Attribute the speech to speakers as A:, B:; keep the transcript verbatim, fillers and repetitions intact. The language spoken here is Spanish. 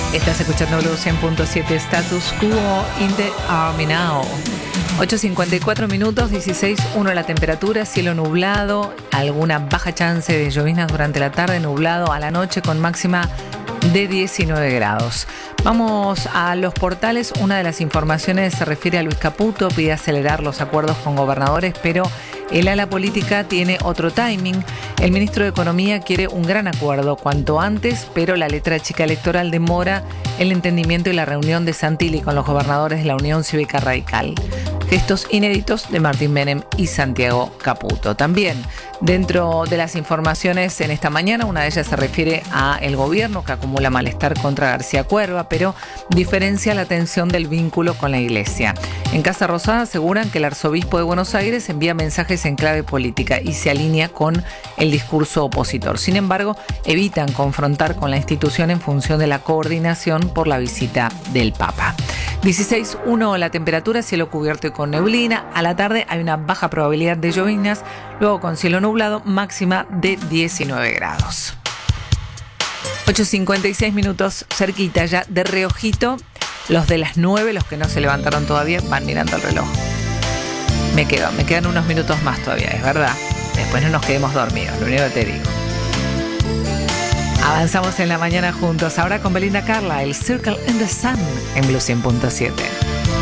A: Estás escuchando Blue cien punto siete, Status Quo in the Army Now. ocho cincuenta y cuatro minutos, dieciséis punto uno la temperatura, cielo nublado, alguna baja chance de lloviznas durante la tarde, nublado a la noche con máxima de diecinueve grados. Vamos a los portales. Una de las informaciones se refiere a Luis Caputo, pide acelerar los acuerdos con gobernadores, pero el ala política tiene otro timing. El ministro de Economía quiere un gran acuerdo cuanto antes, pero la letra chica electoral demora el entendimiento y la reunión de Santilli con los gobernadores de la Unión Cívica Radical. Gestos inéditos de Martín Menem y Santiago Caputo. También dentro de las informaciones en esta mañana, una de ellas se refiere a el gobierno que acumula malestar contra García Cuerva, pero diferencia la tensión del vínculo con la iglesia. En Casa Rosada aseguran que el arzobispo de Buenos Aires envía mensajes en clave política y se alinea con el discurso opositor. Sin embargo, evitan confrontar con la institución en función de la coordinación por la visita del Papa. dieciséis punto uno la temperatura, cielo cubierto y con neblina. A la tarde hay una baja probabilidad de lloviznas, luego con cielo nublado, máxima de diecinueve grados. ocho cincuenta y seis minutos, cerquita ya de reojito. Los de las nueve, los que no se levantaron todavía, van mirando el reloj. Me quedo, me quedan unos minutos más todavía, es verdad. Después no nos quedemos dormidos, lo único que te digo. Avanzamos en la mañana juntos. Ahora con Belinda Carla, el Circle in the Sun en Blue cien punto siete.